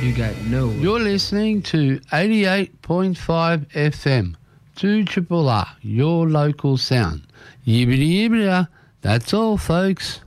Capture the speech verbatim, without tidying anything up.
You got no... You're listening to eighty-eight point five F M, two Triple R, your local sound. Yibbity yibbity, that's all, folks.